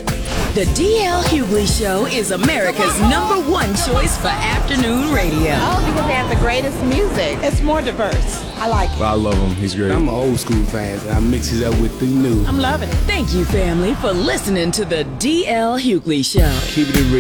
The DL Hughley Show is America's #1 choice for afternoon radio. Oh, because they have the greatest music. It's more diverse. I like it. I love him. He's great. I'm an old school fan, so I mix it up with the new. I'm loving it. Thank you, family, for listening to the DL Hughley Show. Keep it real.